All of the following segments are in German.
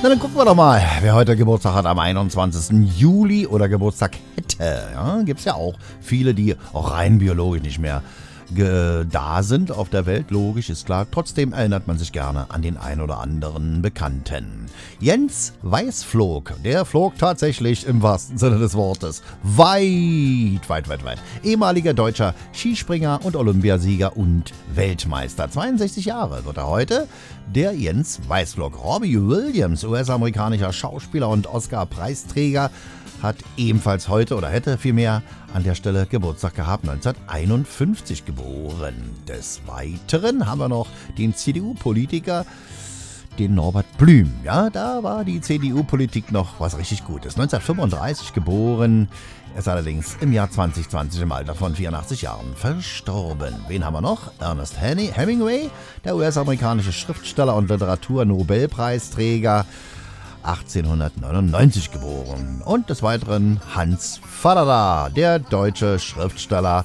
Na, dann gucken wir doch mal, wer heute Geburtstag hat am 21. Juli oder Geburtstag hätte. Ja, gibt's ja auch viele, die auch rein biologisch nicht mehr da sind auf der Welt, logisch, ist klar. Trotzdem erinnert man sich gerne an den ein oder anderen Bekannten. Jens Weißflog, der flog tatsächlich im wahrsten Sinne des Wortes weit. Ehemaliger deutscher Skispringer und Olympiasieger und Weltmeister. 62 Jahre wird er heute. Der Jens Weißflog. Robbie Williams, US-amerikanischer Schauspieler und Oscar-Preisträger, hat ebenfalls heute oder hätte vielmehr an der Stelle Geburtstag gehabt, 1951 geboren. Des Weiteren haben wir noch den CDU-Politiker, den Norbert Blüm. Ja, da war die CDU-Politik noch was richtig Gutes. 1935 geboren, er ist allerdings im Jahr 2020 im Alter von 84 Jahren verstorben. Wen haben wir noch? Ernest Hemingway, der US-amerikanische Schriftsteller und Literatur-Nobelpreisträger, 1899 geboren. Und des Weiteren Hans Fallada, der deutsche Schriftsteller,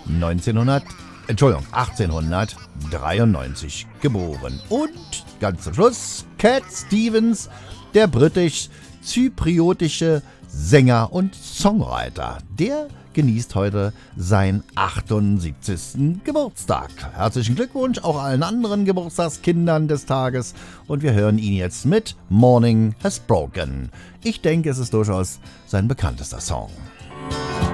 1893 geboren. Und ganz zum Schluss Cat Stevens, der britisch-zypriotische Sänger und Songwriter. Der genießt heute seinen 78. Geburtstag. Herzlichen Glückwunsch auch allen anderen Geburtstagskindern des Tages und wir hören ihn jetzt mit Morning Has Broken. Ich denke, es ist durchaus sein bekanntester Song.